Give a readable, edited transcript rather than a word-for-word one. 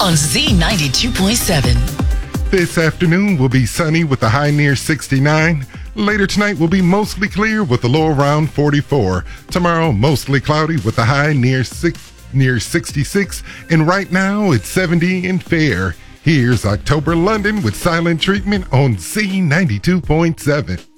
on Z92.7. This afternoon will be sunny with a high near 69. Later tonight will be mostly clear with a low around 44. Tomorrow, mostly cloudy with a high near 66. And right now, it's 70 and fair. Here's October London with Silent Treatment on Z92.7.